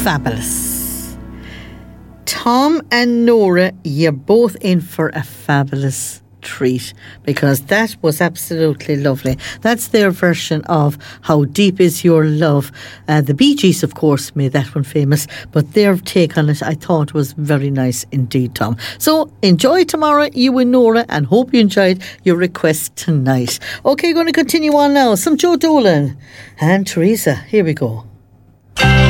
fabulous. Tom and Nora, you're both in for a fabulous treat because that was absolutely lovely. That's their version of How Deep Is Your Love. The Bee Gees, of course, made that one famous, but their take on it I thought was very nice indeed, Tom. So enjoy tomorrow, you and Nora, and hope you enjoyed your request tonight. Okay, going to continue on now. Some Joe Dolan and Teresa. Here we go.